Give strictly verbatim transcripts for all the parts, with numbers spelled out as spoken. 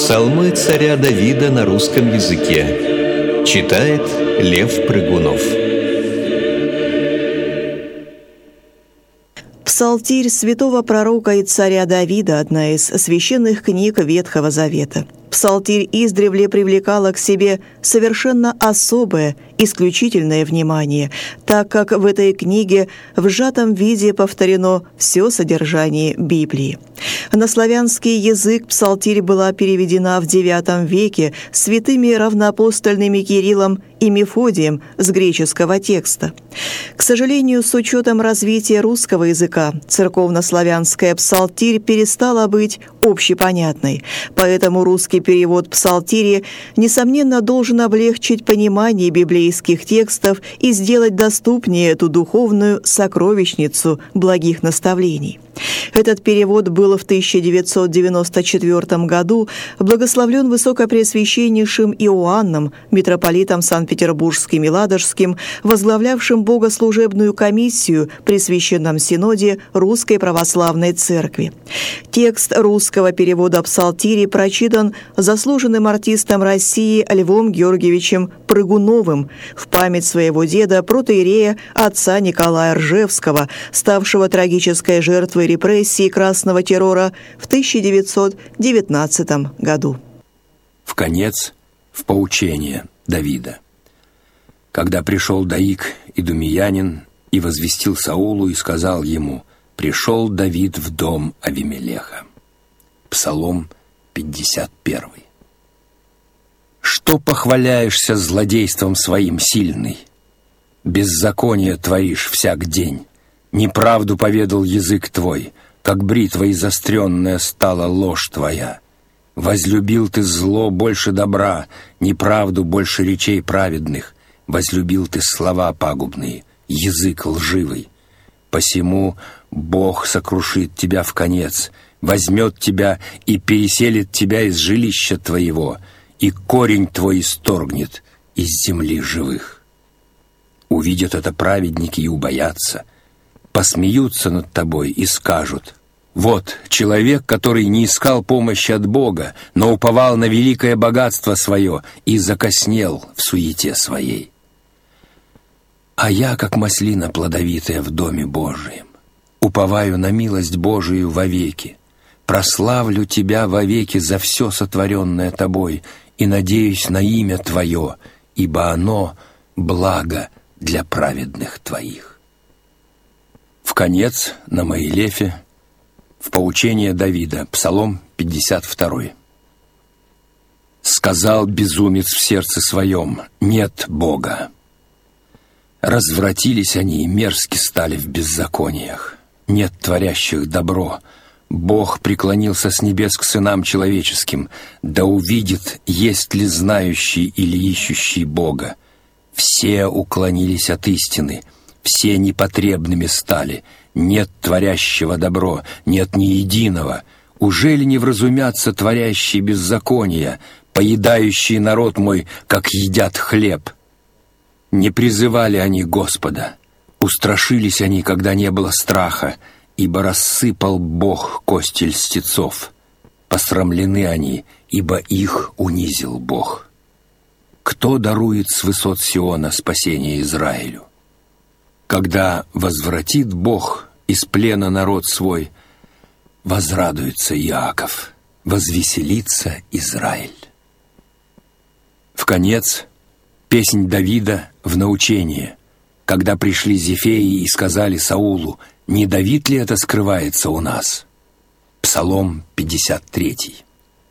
Псалмы царя Давида на русском языке. Читает Лев Прыгунов. Псалтирь святого пророка и царя Давида – одна из священных книг Ветхого Завета. Псалтирь издревле привлекала к себе совершенно особое, исключительное внимание, так как в этой книге в сжатом виде повторено все содержание Библии. На славянский язык псалтирь была переведена в девятом веке святыми равноапостольными Кириллом и Мефодием с греческого текста. К сожалению, с учетом развития русского языка, церковно-славянская псалтирь перестала быть общепонятной, поэтому русский перевод псалтири, несомненно, должен облегчить понимание библейских текстов и сделать доступнее эту духовную сокровищницу благих наставлений. Этот перевод был в тысяча девятьсот девяносто четвёртом году благословлен высокопреосвященнейшим Иоанном, митрополитом Санкт-Петербургским и Ладожским, возглавлявшим богослужебную комиссию при Священном Синоде Русской Православной Церкви. Текст русского перевода псалтири прочитан заслуженным артистом России Львом Георгиевичем Прыгуновым в память своего деда протоиерея отца Николая Ржевского, ставшего трагической жертвой репрессий красного террора в тысяча девятьсот девятнадцатом году. Вконец в поучение Давида. Когда пришел Доик идумеянин и возвестил Саулу и сказал ему: «Пришел Давид в дом Авимелеха». Псалом пятьдесят первый. «Что похваляешься злодейством своим, сильный? Беззаконие творишь всяк день. Неправду поведал язык твой, как бритва изостренная стала ложь твоя. Возлюбил ты зло больше добра, неправду больше речей праведных. Возлюбил ты слова пагубные, язык лживый. Посему Бог сокрушит тебя вконец, возьмет тебя и переселит тебя из жилища твоего, и корень твой исторгнет из земли живых. Увидят это праведники и убоятся, посмеются над тобой и скажут: вот человек, который не искал помощи от Бога, но уповал на великое богатство свое и закоснел в суете своей. А я, как маслина плодовитая в доме Божием, уповаю на милость Божию вовеки, прославлю тебя вовеки за все сотворенное тобой и надеюсь на имя твое, ибо оно благо для праведных твоих». Вконец на Моилефе в поучение Давида, Псалом пятьдесят второй. «Сказал безумец в сердце своем: нет Бога. Развратились они и мерзки стали в беззакониях. Нет творящих добро. Бог преклонился с небес к сынам человеческим, да увидит, есть ли знающий или ищущий Бога. Все уклонились от истины, все непотребными стали, нет творящего добро, нет ни единого. Ужели не вразумятся творящие беззакония, поедающие народ мой, как едят хлеб? Не призывали они Господа, устрашились они, когда не было страха, ибо рассыпал Бог кости льстецов. Посрамлены они, ибо их унизил Бог. Кто дарует с высот Сиона спасение Израилю? Когда возвратит Бог из плена народ свой, возрадуется Иаков, возвеселится Израиль». Вконец песнь Давида в научение, когда пришли Зефеи и сказали Саулу: «Не Давид ли это скрывается у нас?» Псалом пятьдесят третий.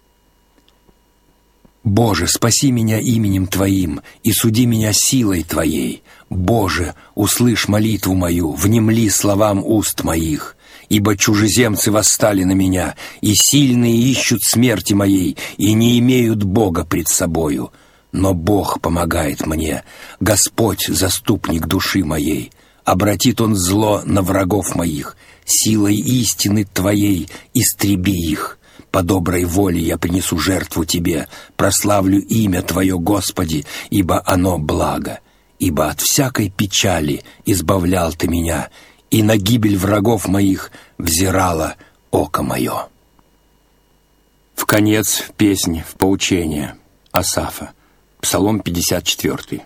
«Боже, спаси меня именем Твоим и суди меня силой Твоей. Боже, услышь молитву мою, внемли словам уст моих. Ибо чужеземцы восстали на меня, и сильные ищут смерти моей, и не имеют Бога пред собою. Но Бог помогает мне, Господь, заступник души моей. Обратит Он зло на врагов моих, силой истины Твоей истреби их. По доброй воле я принесу жертву Тебе, прославлю имя Твое, Господи, ибо оно благо. Ибо от всякой печали избавлял Ты меня, и на гибель врагов моих взирало око мое». В конец песнь в поучение Асафа, Псалом пятьдесят четвёртый.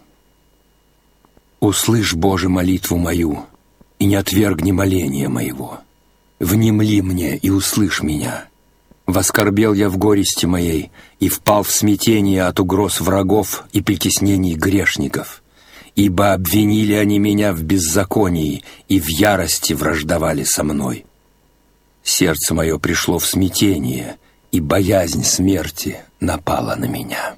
«Услышь, Боже, молитву мою, и не отвергни моления моего. Внемли мне и услышь меня. Воскорбел я в горести моей и впал в смятение от угроз врагов и притеснений грешников. Ибо обвинили они меня в беззаконии и в ярости враждовали со мной. Сердце мое пришло в смятение, и боязнь смерти напала на меня.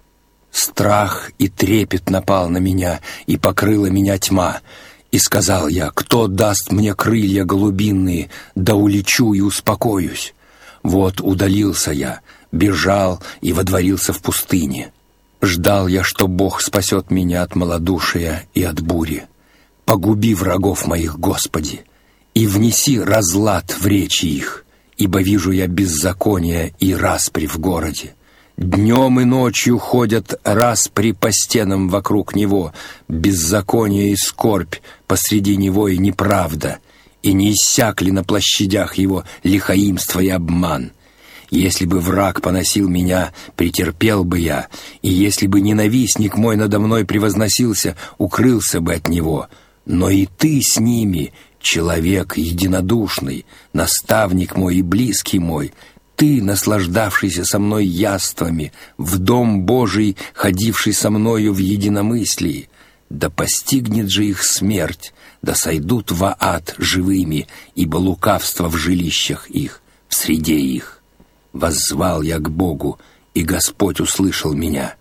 Страх и трепет напал на меня, и покрыла меня тьма. И сказал я: кто даст мне крылья голубиные, да улечу и успокоюсь? Вот удалился я, бежал и водворился в пустыне. Ждал я, что Бог спасет меня от малодушия и от бури. Погуби врагов моих, Господи, и внеси разлад в речи их, ибо вижу я беззаконие и распри в городе. Днем и ночью ходят распри по стенам вокруг него, беззаконие и скорбь посреди него и неправда, и не иссякли на площадях его лихоимство и обман. Если бы враг поносил меня, претерпел бы я, и если бы ненавистник мой надо мной превозносился, укрылся бы от него. Но и ты с ними, человек единодушный, наставник мой и близкий мой, ты, наслаждавшийся со мной яствами, в дом Божий, ходивший со мною в единомыслии, да постигнет же их смерть, да сойдут во ад живыми, ибо лукавство в жилищах их, в среде их. Воззвал я к Богу, и Господь услышал меня.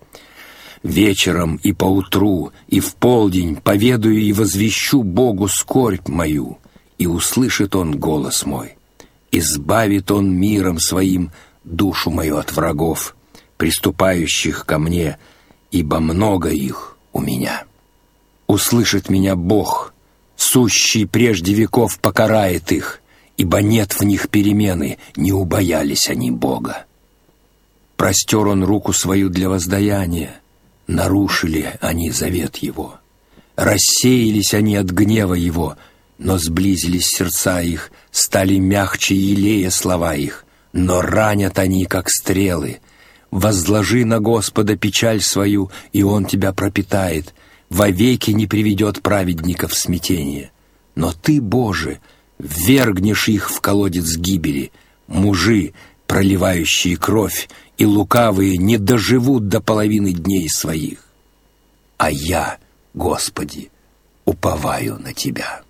Вечером и поутру, и в полдень поведаю и возвещу Богу скорбь мою, и услышит Он голос мой. Избавит Он миром Своим душу мою от врагов, приступающих ко мне, ибо много их у меня. Услышит меня Бог, сущий прежде веков покарает их, ибо нет в них перемены, не убоялись они Бога. Простер Он руку свою для воздаяния, нарушили они завет Его. Рассеялись они от гнева Его, но сблизились сердца их, стали мягче елея слова их, но ранят они, как стрелы. Возложи на Господа печаль свою, и Он тебя пропитает, вовеки не приведет праведников в смятение. Но Ты, Боже, ввергнешь их в колодец гибели, мужи, проливающие кровь, и лукавые не доживут до половины дней своих. А я, Господи, уповаю на Тебя.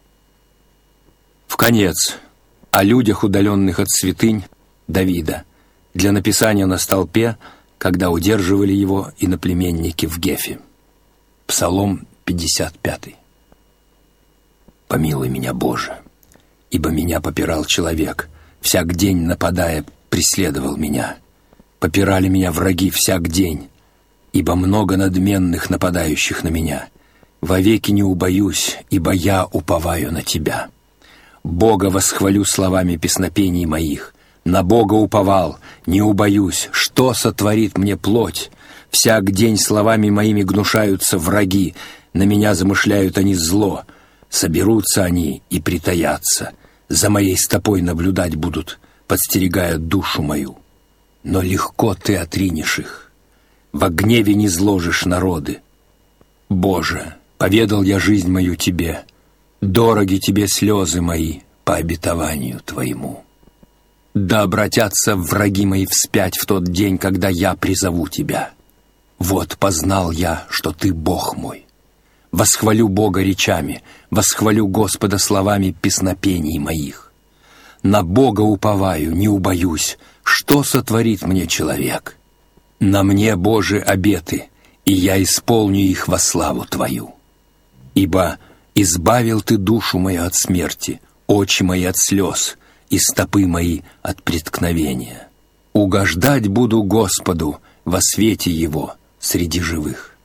В конец о людях, удаленных от святынь Давида, для написания на столпе, когда удерживали его иноплеменники в Гефе. Псалом пятьдесят пятый. «Помилуй меня, Боже, ибо меня попирал человек, всяк день нападая преследовал меня. Попирали меня враги всяк день, ибо много надменных, нападающих на меня. Вовеки не убоюсь, ибо я уповаю на Тебя. Бога восхвалю словами песнопений моих. На Бога уповал, не убоюсь, что сотворит мне плоть? Всяк день словами моими гнушаются враги, на меня замышляют они зло. Соберутся они и притаятся, за моей стопой наблюдать будут, подстерегая душу мою. Но легко Ты отринешь их, во гневе не зложишь народы. Боже, поведал я жизнь мою Тебе, дороги Тебе слезы мои по обетованию Твоему. Да обратятся враги мои вспять в тот день, когда я призову Тебя. Вот познал я, что Ты Бог мой. Восхвалю Бога речами, восхвалю Господа словами песнопений моих. На Бога уповаю, не убоюсь, что сотворит мне человек? На мне, Боже, обеты, и я исполню их во славу Твою. Ибо избавил Ты душу мою от смерти, очи мои от слез, и стопы мои от преткновения. Угождать буду Господу во свете Его среди живых».